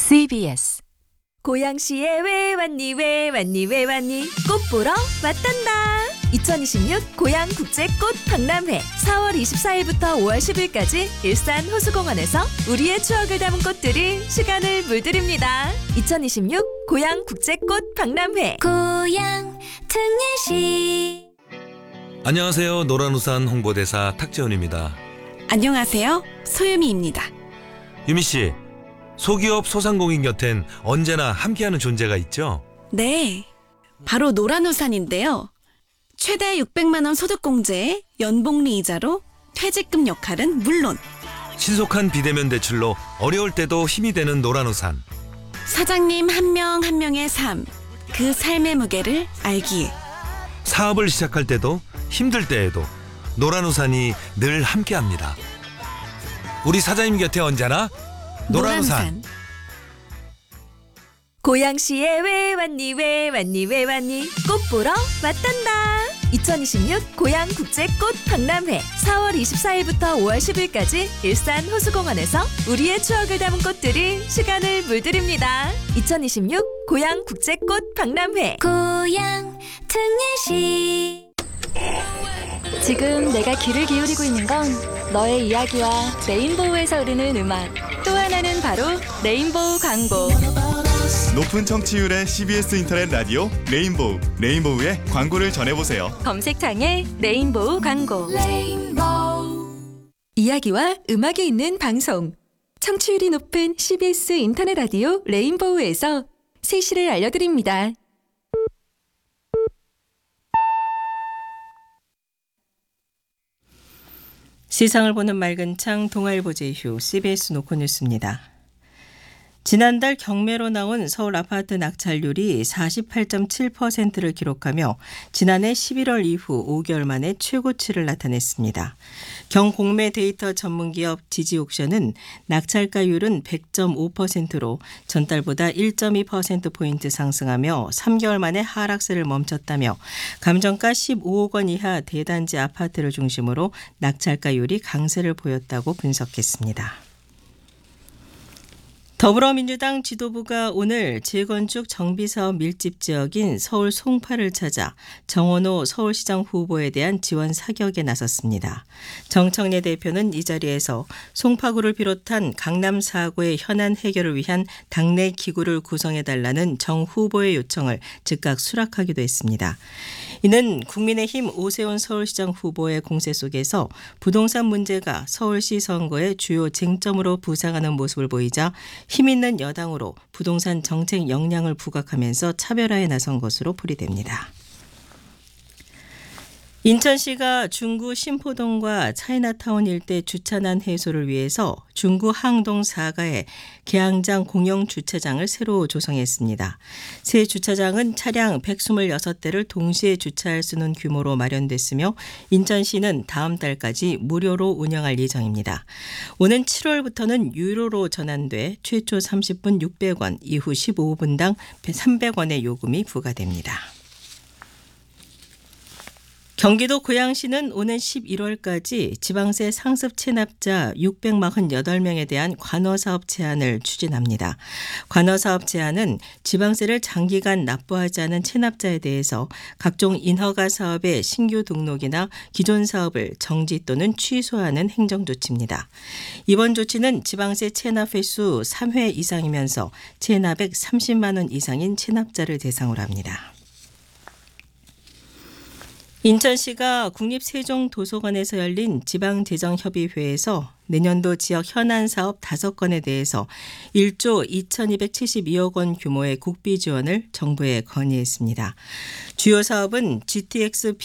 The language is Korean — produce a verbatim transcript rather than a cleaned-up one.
씨비에스 고양시에 왜 왔니 왜 왔니 왜 왔니 꽃 보러 왔단다. 이천이십육 고양국제꽃 박람회 사월 이십사일부터 오월 십일까지 일산 호수공원에서 우리의 추억을 담은 꽃들이 시간을 물들입니다. 이천이십육 고양국제꽃 박람회 고양 특례시. 안녕하세요. 노란우산 홍보대사 탁재훈입니다. 안녕하세요. 소유미입니다. 유미씨, 소기업 소상공인 곁엔 언제나 함께하는 존재가 있죠? 네, 바로 노란우산인데요. 최대 육백만 원 소득공제에 연복리 이자로 퇴직금 역할은 물론 신속한 비대면 대출로 어려울 때도 힘이 되는 노란우산. 사장님 한 명 한 명의 삶, 그 삶의 무게를 알기에 사업을 시작할 때도 힘들 때에도 노란우산이 늘 함께합니다. 우리 사장님 곁에 언제나 노란우산. 노란우산. 고양시에 왜 왔니 왜 왔니 왜 왔니 꽃 보러 왔단다. 이천이십육 고양국제꽃 박람회 사월 이십사일부터 오월 십일까지 일산 호수공원에서 우리의 추억을 담은 꽃들이 시간을 물들입니다. 이천이십육 고양국제꽃 박람회 고양 특례시. 지금 내가 귀를 기울이고 있는 건 너의 이야기와 레인보우에서 흐르는 음악, 또 하나는 바로 레인보우 광고. 높은 청취율의 씨비에스 인터넷 라디오 레인보우, 레인보우의 광고를 전해보세요. 검색창에 레인보우 광고. 이야기와 음악이 있는 방송, 청취율이 높은 씨비에스 인터넷 라디오 레인보우에서 세시를 알려드립니다. 세상을 보는 맑은 창 동아일보 제휴 씨비에스 노컷뉴스입니다. 지난달 경매로 나온 서울 아파트 낙찰률이 사십팔 점 칠 퍼센트를 기록하며 지난해 십일월 이후 오 개월 만에 최고치를 나타냈습니다. 경공매 데이터 전문기업 지지옥션은 낙찰가율은 백 점 오 퍼센트로 전달보다 일 점 이 퍼센트포인트 상승하며 삼 개월 만에 하락세를 멈췄다며 감정가 십오억 원 이하 대단지 아파트를 중심으로 낙찰가율이 강세를 보였다고 분석했습니다. 더불어민주당 지도부가 오늘 재건축 정비사업 밀집 지역인 서울 송파를 찾아 정원호 서울시장 후보에 대한 지원 사격에 나섰습니다. 정청래 대표는 이 자리에서 송파구를 비롯한 강남 사 구의 현안 해결을 위한 당내 기구를 구성해달라는 정 후보의 요청을 즉각 수락하기도 했습니다. 이는 국민의힘 오세훈 서울시장 후보의 공세 속에서 부동산 문제가 서울시 선거의 주요 쟁점으로 부상하는 모습을 보이자 힘 있는 여당으로 부동산 정책 역량을 부각하면서 차별화에 나선 것으로 풀이됩니다. 인천시가 중구 신포동과 차이나타운 일대 주차난 해소를 위해서 중구 항동 사 가에 개항장 공영 주차장을 새로 조성했습니다. 새 주차장은 차량 백이십육 대를 동시에 주차할 수 있는 규모로 마련됐으며 인천시는 다음 달까지 무료로 운영할 예정입니다. 오는 칠월부터는 유료로 전환돼 최초 삼십 분 육백 원, 이후 십오 분당 삼백 원의 요금이 부과됩니다. 경기도 고양시는 오는 십일월까지 지방세 상습 체납자 육백사십팔 명에 대한 관어사업 제한을 추진합니다. 관어사업 제한은 지방세를 장기간 납부하지 않은 체납자에 대해서 각종 인허가 사업의 신규 등록이나 기존 사업을 정지 또는 취소하는 행정조치입니다. 이번 조치는 지방세 체납 횟수 삼 회 이상이면서 체납액 삼십만 원 이상인 체납자를 대상으로 합니다. 인천시가 국립세종도서관에서 열린 지방재정협의회에서 내년도 지역 현안 사업 다섯 건에 대해서 일조 이천이백칠십이억 원 규모의 국비 지원을 정부에 건의했습니다. 주요 사업은 지티엑스